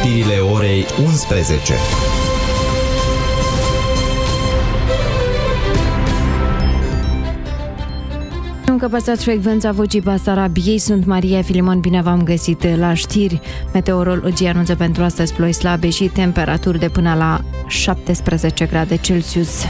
știrile orei 11. Încă păstrați frecvența Vocii Basarabiei, sunt Maria Filimon, bine v-am găsit la știri. Meteorologii anunță pentru astăzi ploi slabe și temperaturi de până la 17 grade Celsius.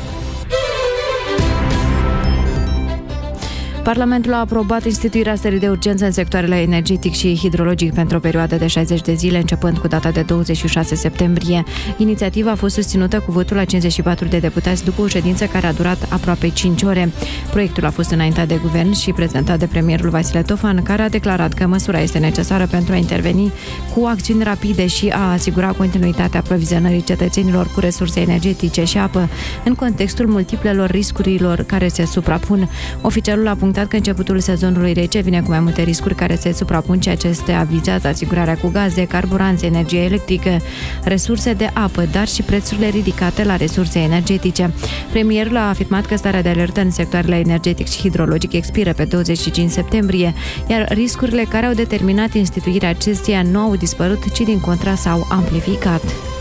Parlamentul a aprobat instituirea stării de urgență în sectoarele energetic și hidrologic pentru o perioadă de 60 de zile, începând cu data de 26 septembrie. Inițiativa a fost susținută cu votul la 54 de deputați după o ședință care a durat aproape 5 ore. Proiectul a fost înaintat de guvern și prezentat de premierul Vasile Tofan, care a declarat că măsura este necesară pentru a interveni cu acțiuni rapide și a asigura continuitatea aprovizionării cetățenilor cu resurse energetice și apă, în contextul multiplelor riscurilor care se suprapun. Oficialul a punctat că începutul sezonului rece vine cu mai multe riscuri care se suprapun, ceea ce este vizează asigurarea cu gaze, carburanți, energie electrică, resurse de apă, dar și prețurile ridicate la resurse energetice. Premierul a afirmat că starea de alertă în sectoarele energetic și hidrologic expiră pe 25 septembrie, iar riscurile care au determinat instituirea acesteia nu au dispărut, ci din contra s-au amplificat.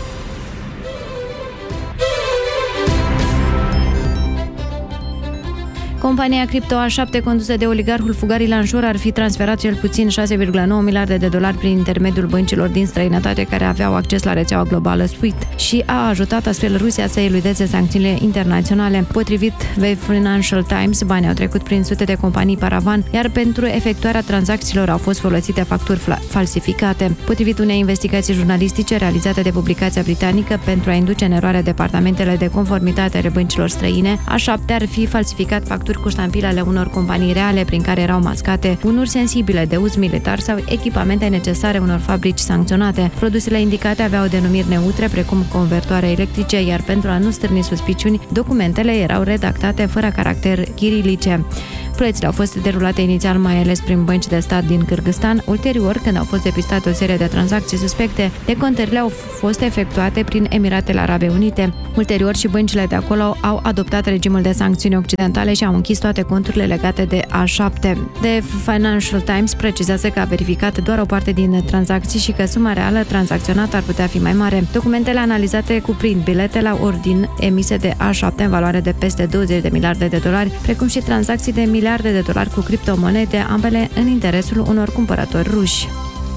Compania Crypto A7, condusă de oligarhul fugar Ilan Shor, ar fi transferat cel puțin 6,9 miliarde de dolari prin intermediul băncilor din străinătate care aveau acces la rețeaua globală SWIFT și a ajutat astfel Rusia să eludeze sancțiunile internaționale. Potrivit The Financial Times, banii au trecut prin sute de companii paravan, iar pentru efectuarea tranzacțiilor au fost folosite facturi falsificate. Potrivit unei investigații jurnalistice realizate de publicația britanică pentru a induce în eroare departamentele de conformitate ale băncilor străine, A7 ar fi falsificat facturi cu ștampile ale unor companii reale prin care erau mascate bunuri sensibile de uz militar sau echipamente necesare unor fabrici sancționate. Produsele indicate aveau denumiri neutre, precum convertoare electrice, iar pentru a nu stârni suspiciuni, documentele erau redactate fără caracter chirilice. Plățile au fost derulate inițial mai ales prin bănci de stat din Kârgâzstan. Ulterior, când au fost depistate o serie de tranzacții suspecte, decontările au fost efectuate prin Emiratele Arabe Unite. Ulterior, și băncile de acolo au adoptat regimul de sancțiuni occidentale și au închis toate conturile legate de A7. The Financial Times precizează că a verificat doar o parte din tranzacții și că suma reală tranzacționată ar putea fi mai mare. Documentele analizate cuprind bilete la ordin emise de A7 în valoare de peste 20 de miliarde de dolari, precum și tranzacții de miliarde de dolari cu criptomonede, ambele în interesul unor cumpărători ruși.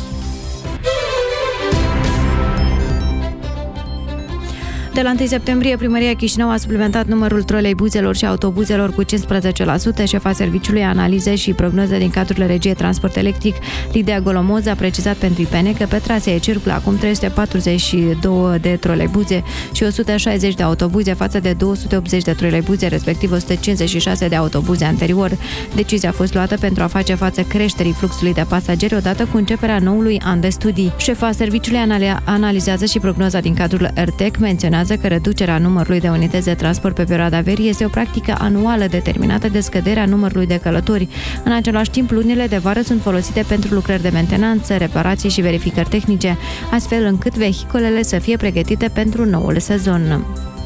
De la 1 septembrie, Primăria Chișinău a suplimentat numărul troleibuzelor și autobuzelor cu 15%. Șefa Serviciului Analize și Prognoze din cadrul Regiei Transport Electric, Lidia Golomoz, a precizat pentru IPN că pe trasee circulă acum 342 de troleibuze și 160 de autobuze față de 280 de troleibuze, respectiv 156 de autobuze anterior. Decizia a fost luată pentru a face față creșterii fluxului de pasageri odată cu începerea noului an de studii. Șefa Serviciului Analizează și Prognoza din cadrul RTEC menționează că reducerea numărului de unități de transport pe perioada verii este o practică anuală determinată de scăderea numărului de călători. În același timp, lunile de vară sunt folosite pentru lucrări de mentenanță, reparații și verificări tehnice, astfel încât vehiculele să fie pregătite pentru noul sezon.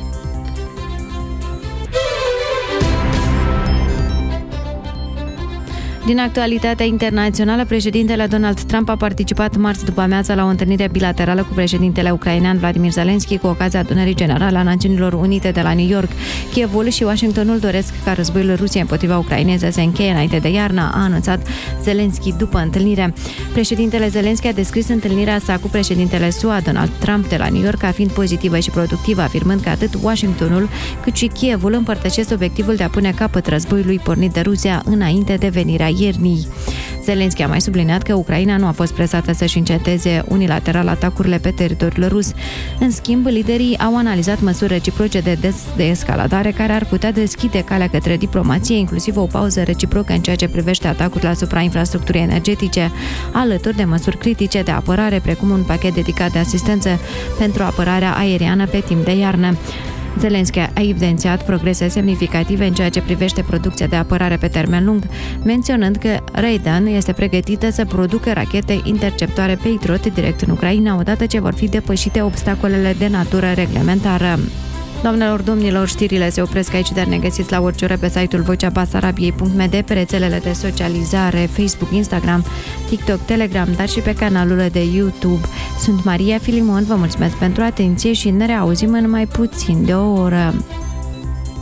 Din actualitatea internațională, președintele Donald Trump a participat marți după amiază la o întâlnire bilaterală cu președintele ucrainean Vladimir Zelensky cu ocazia adunării generale a Națiunilor Unite de la New York. Kievul și Washingtonul doresc ca războiul Rusiei împotriva Ucrainei să se încheie înainte de iarnă, a anunțat Zelensky după întâlnire. Președintele Zelensky a descris întâlnirea sa cu președintele SUA Donald Trump de la New York ca fiind pozitivă și productivă, afirmând că atât Washingtonul cât și Kievul împărtășesc obiectivul de a pune capăt războiului pornit de Rusia înainte de venirea iernii. Zelensky a mai subliniat că Ucraina nu a fost presată să-și înceteze unilateral atacurile pe teritoriul rus. În schimb, liderii au analizat măsuri reciproce de escaladare care ar putea deschide calea către diplomație, inclusiv o pauză reciprocă în ceea ce privește atacurile asupra infrastructurii energetice, alături de măsuri critice de apărare, precum un pachet dedicat de asistență pentru apărarea aeriană pe timp de iarnă. Zelensky a evidențiat progrese semnificative în ceea ce privește producția de apărare pe termen lung, menționând că Raytheon este pregătită să producă rachete interceptoare Patriot direct în Ucraina, odată ce vor fi depășite obstacolele de natură reglementară. Doamnelor, domnilor, știrile se opresc aici, dar ne găsiți la orice oră pe site-ul voceabasarabiei.md, pe rețelele de socializare, Facebook, Instagram, TikTok, Telegram, dar și pe canalul de YouTube. Sunt Maria Filimon, vă mulțumesc pentru atenție și ne reauzim în mai puțin de o oră.